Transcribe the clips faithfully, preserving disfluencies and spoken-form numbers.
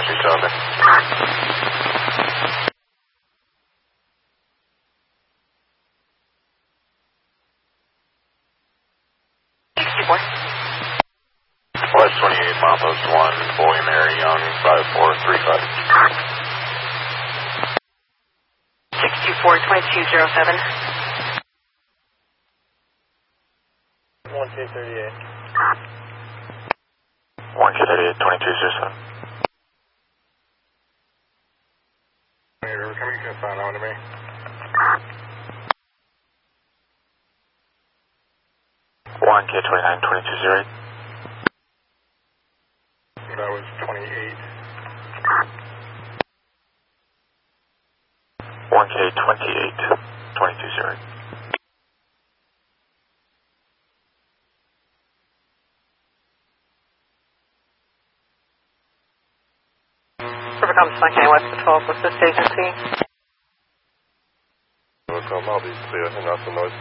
two seven. sixty-four. West twenty-eight, mile post one, Boy Mary Young, five four three five. six two four, twenty-two zero seven. one K thirty-eight. one K thirty-eight, twenty-two zero seven. River, can you assign that one to me? one K twenty-nine, twenty-two zero eight. That was twenty-eight. one K twenty-eight, twenty-two zero eight. River comes County West Patrol, assist agency. Welcome, I'll be clear and not the noise.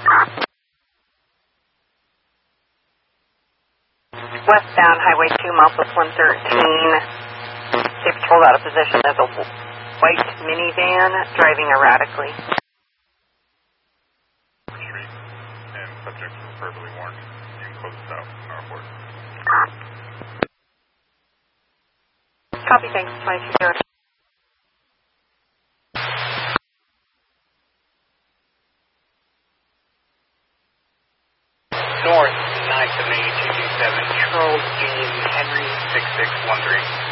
Westbound Highway two, mile post one thirteen. They patrolled out of position as a white minivan driving erratically. Street and subjects were verbally warned. You can close this out from our report. Copy, thanks, twenty-two zero. North, ninth of May, two two seven, Charles Dean Henry, six six one three.